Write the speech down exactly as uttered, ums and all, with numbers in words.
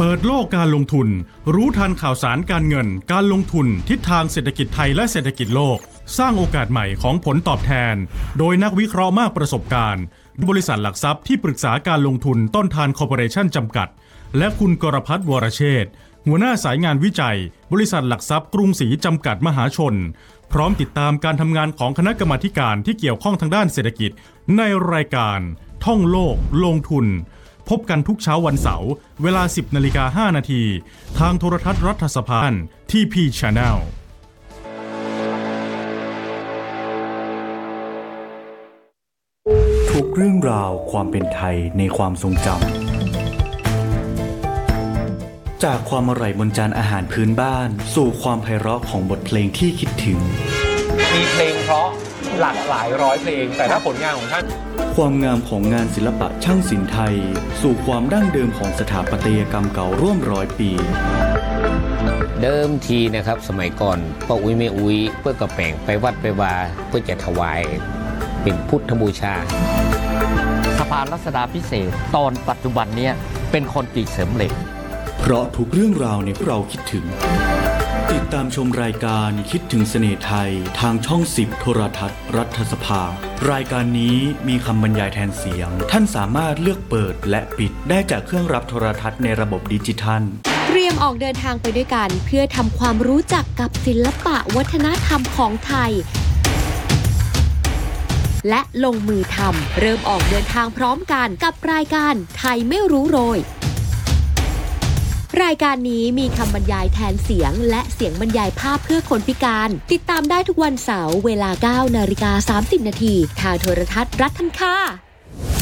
ปิดโลกการลงทุนรู้ทันข่าวสารการเงินการลงทุนทิศทางเศรษฐกิจไทยและเศรษฐกิจโลกสร้างโอกาสใหม่ของผลตอบแทนโดยนักวิเคราะห์มากประสบการณ์บริษัทหลักทรัพย์ที่ปรึกษาการลงทุนต้นทานคอร์ปอเรชั่นจำกัดและคุณกรพัฒน์วรเชษฐ์หัวหน้าสายงานวิจัยบริษัทหลักทรัพย์กรุงศรีจำกัดมหาชนพร้อมติดตามการทำงานของคณะกรรมาการที่เกี่ยวข้องทางด้านเศรษฐกิจในรายการท่องโลกลงทุนพบกันทุกเช้าวันเสาร์เวลา สิบนาฬิกาห้านาทีทางโทรทัศน์รัฐสภา ที พี Channel ทุกเรื่องราวความเป็นไทยในความทรงจำจากความอร่อยบนจานอาหารพื้นบ้านสู่ความไพเราะของบทเพลงที่คิดถึงมีเพลงเพราะหลากหลายร้อยเพลงแต่ถ้าผลงานของท่านความงามของงานศิลปะช่างศิลป์ไทยสู่ความดั้งเดิมของสถาปัตยกรรมเก่าร่วมร้อยปีเดิมทีนะครับสมัยก่อนพ่ออุ้ยแม่อุ้ยเพื่อกระแป่งไปวัดไปวาเพื่อจะถวายเป็นพุทธบูชาสะพานรัชดาภิเษกตอนปัจจุบันนี้เป็นคอนกรีตเสริมเหล็กเพราะทุกเรื่องราวเนี่ยเราคิดถึงติดตามชมรายการคิดถึงเสน่ห์ไทยทางช่องสิบโทรทัศน์รัฐสภารายการนี้มีคำบรรยายแทนเสียงท่านสามารถเลือกเปิดและปิดได้จากเครื่องรับโทรทัศน์ในระบบดิจิทัลเตรียมออกเดินทางไปด้วยกันเพื่อทำความรู้จักกับศิลปะวัฒนธรรมของไทยและลงมือทำเริ่มออกเดินทางพร้อมกันกับรายการไทยไม่รู้โรยรายการนี้มีคำบรรยายแทนเสียงและเสียงบรรยายภาพเพื่อคนพิการติดตามได้ทุกวันเสาร์เวลา เก้านาฬิกาสามสิบนาทีทางโทรทัศน์รัฐทันค่า